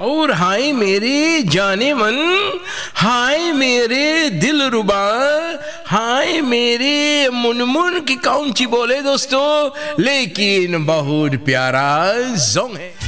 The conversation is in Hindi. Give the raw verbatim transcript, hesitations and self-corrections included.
और हाय मेरे जाने मन, हाय मेरे दिल रुबा, हाय मेरे मुनमुन की कौन सी बोले दोस्तों, लेकिन बहुत प्यारा सॉन्ग है।